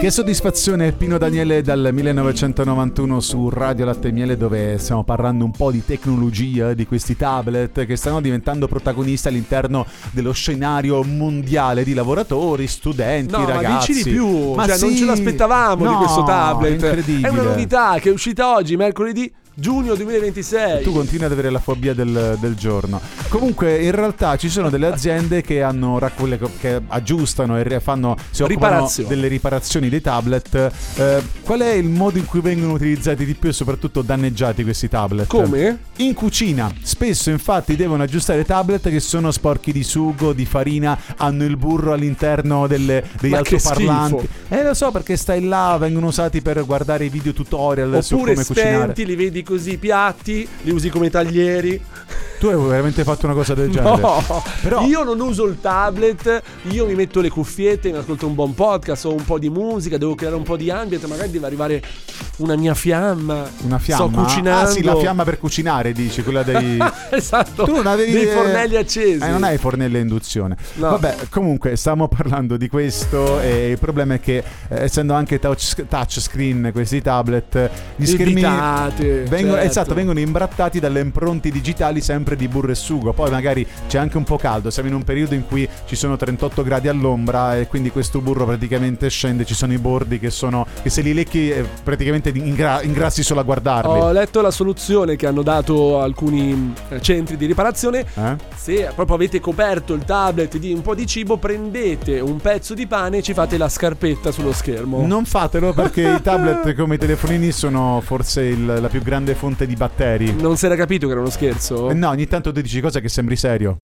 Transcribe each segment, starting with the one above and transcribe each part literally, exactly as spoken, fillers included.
Che soddisfazione, Pino Daniele dal millenovecentonovantuno su Radio Latte e Miele, dove stiamo parlando un po' di tecnologia, di questi tablet che stanno diventando protagonisti all'interno dello scenario mondiale di lavoratori, studenti, no, ragazzi. Ma dici di più, ma cioè sì, non ce l'aspettavamo no, di questo tablet. È incredibile. È una novità che è uscita oggi, mercoledì giugno duemilaventisei. Tu continui ad avere la fobia del, del giorno. Comunque in realtà ci sono delle aziende che hanno quelle che aggiustano e fanno si occupano delle riparazioni dei tablet. Eh, qual è il modo in cui vengono utilizzati di più e soprattutto danneggiati questi tablet? Come? In cucina. Spesso infatti devono aggiustare tablet che sono sporchi di sugo, di farina, hanno il burro all'interno delle, degli Ma altoparlanti. Eh lo so, perché stai là, vengono usati per guardare i video tutorial su come spenti, cucinare. Li vedi così i piatti, li usi come taglieri. Tu hai veramente fatto una cosa del genere? No, però io non uso il tablet, io mi metto le cuffiette, mi ascolto un buon podcast o un po' di musica, devo creare un po' di ambiente, magari deve arrivare una mia fiamma. Una fiamma? Sto cucinando. Ah sì, la fiamma per cucinare, dici, quella dei esatto. Tu non avevi dei fornelli accesi. Eh, non hai fornelli a induzione. No. Vabbè, comunque stiamo parlando di questo e il problema è che eh, essendo anche touch, touch screen questi tablet, gli schermi Evitate, vengono, certo. esatto, vengono imbrattati dalle impronte digitali sempre di burro e sugo. Poi magari c'è anche un po' caldo, siamo in un periodo in cui ci sono trentotto gradi all'ombra e quindi questo burro praticamente scende, ci sono i bordi che sono che se li lecchi eh, praticamente ingra- ingrassi solo a guardarli. Ho letto la soluzione che hanno dato alcuni centri di riparazione. Eh? Se proprio avete coperto il tablet di un po' di cibo, prendete un pezzo di pane e ci fate la scarpetta sullo schermo. Non fatelo, perché i tablet come i telefonini sono forse il, la più grande fonte di batteri. Non si era capito che era uno scherzo? Eh no, ogni tanto tu dici cosa che sembri serio.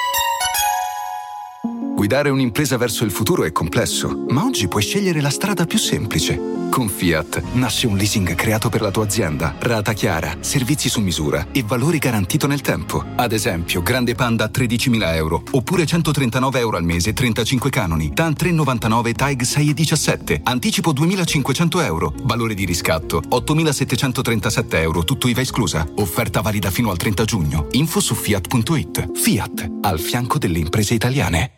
Guidare un'impresa verso il futuro è complesso, ma oggi puoi scegliere la strada più semplice. Con Fiat nasce un leasing creato per la tua azienda, rata chiara, servizi su misura e valore garantito nel tempo. Ad esempio, Grande Panda a tredicimila euro, oppure centotrentanove euro al mese, trentacinque canoni, TAN tre virgola novantanove, TAG sei virgola diciassette, anticipo duemilacinquecento euro, valore di riscatto ottomilasettecentotrentasette euro, tutto I V A esclusa. Offerta valida fino al trenta giugno. Info su fiat punto it. Fiat, al fianco delle imprese italiane.